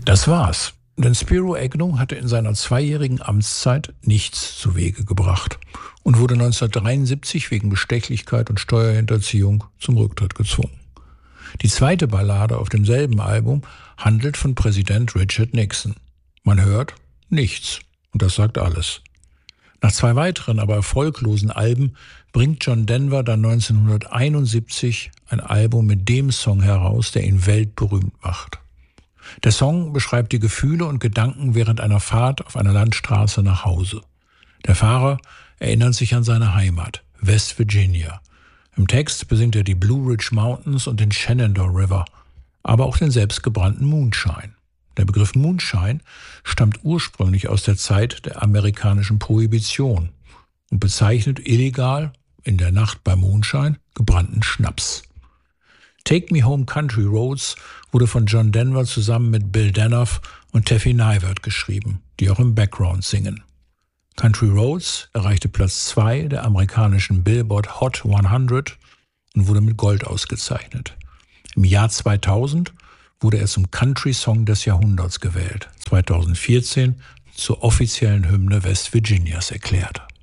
Das war's. Denn Spiro Agnew hatte in seiner 2-jährigen Amtszeit nichts zu Wege gebracht und wurde 1973 wegen Bestechlichkeit und Steuerhinterziehung zum Rücktritt gezwungen. Die zweite Ballade auf demselben Album handelt von Präsident Richard Nixon. Man hört nichts und das sagt alles. Nach 2 weiteren, aber erfolglosen Alben bringt John Denver dann 1971 ein Album mit dem Song heraus, der ihn weltberühmt macht. Der Song beschreibt die Gefühle und Gedanken während einer Fahrt auf einer Landstraße nach Hause. Der Fahrer erinnert sich an seine Heimat, West Virginia. Im Text besingt er die Blue Ridge Mountains und den Shenandoah River, aber auch den selbstgebrannten Moonshine. Der Begriff Moonshine stammt ursprünglich aus der Zeit der amerikanischen Prohibition und bezeichnet illegal, in der Nacht bei Mondschein, gebrannten Schnaps. Take Me Home Country Roads wurde von John Denver zusammen mit Bill Danoff und Taffy Nivert geschrieben, die auch im Background singen. Country Roads erreichte Platz 2 der amerikanischen Billboard Hot 100 und wurde mit Gold ausgezeichnet. Im Jahr 2000 wurde er zum Country-Song des Jahrhunderts gewählt, 2014 zur offiziellen Hymne West Virginias erklärt.